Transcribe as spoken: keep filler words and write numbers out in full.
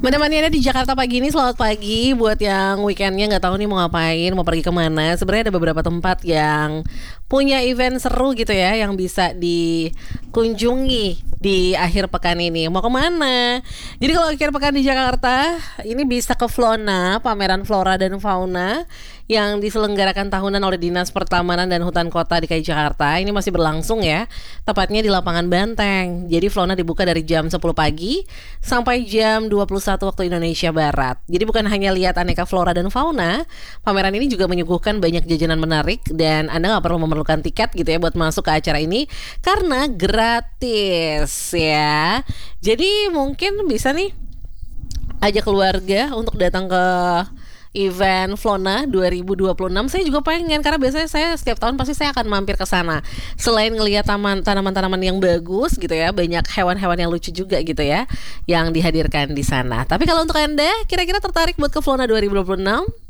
Menemani Anda di Jakarta pagi ini, selamat pagi. Buat yang weekendnya nggak tahu nih mau ngapain, mau pergi kemana. Sebenarnya ada beberapa tempat yang punya event seru gitu ya, yang bisa dikunjungi di akhir pekan ini. Mau kemana? Jadi kalau akhir pekan di Jakarta, ini bisa ke Flona, pameran flora dan fauna yang diselenggarakan tahunan oleh Dinas Pertamanan dan Hutan Kota D K I Jakarta. Ini masih berlangsung ya, tepatnya di lapangan Banteng. Jadi Flona dibuka dari jam sepuluh pagi sampai jam dua puluh satu waktu Indonesia Barat. Jadi bukan hanya lihat aneka flora dan fauna, pameran ini juga menyuguhkan banyak jajanan menarik dan Anda nggak perlu memerlukan tiket gitu ya buat masuk ke acara ini karena gratis ya. Jadi mungkin bisa nih ajak keluarga untuk datang ke event Flona dua ribu dua puluh enam. Saya juga pengen karena biasanya saya setiap tahun pasti saya akan mampir ke sana. Selain ngelihat taman tanaman-tanaman yang bagus gitu ya, banyak hewan-hewan yang lucu juga gitu ya yang dihadirkan di sana. Tapi kalau untuk Anda kira-kira tertarik buat ke Flona dua ribu dua puluh enam?